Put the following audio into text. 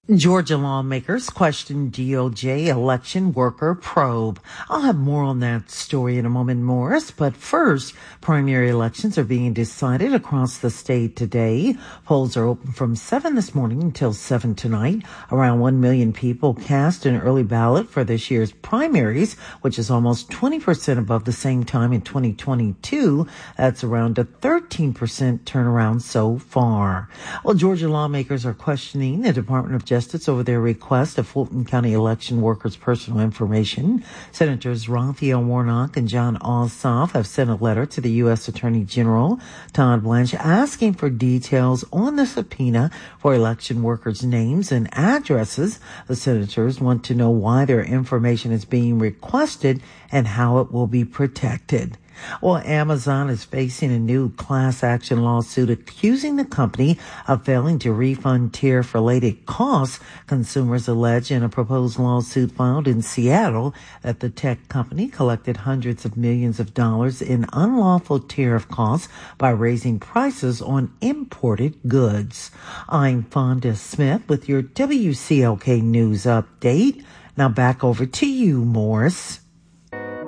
Georgia lawmakers question DOJ election worker probe. I'll have more on that story in a moment, Morris. But first, primary elections are being decided across the state today. Polls are open from 7 this morning until 7 tonight. Around 1 million people cast an early ballot for this year's primaries, which is almost 20% above the same time in 2022. That's around a 13% turnaround so far. Well, Georgia lawmakers are questioning the Department of Justice over their request of Fulton County election workers' personal information. Senators Raphael Warnock and Jon Ossoff have sent a letter to the U.S. Attorney General Todd Blanche asking for details on the subpoena for election workers' names and addresses. The senators want to know why their information is being requested and how it will be protected. Well, Amazon is facing a new class action lawsuit accusing the company of failing to refund tariff-related costs. Consumers allege in a proposed lawsuit filed in Seattle that the tech company collected hundreds of millions of dollars in unlawful tariff costs by raising prices on imported goods. I'm Fonda Smith with your WCLK News Update. Now back over to you, Morris.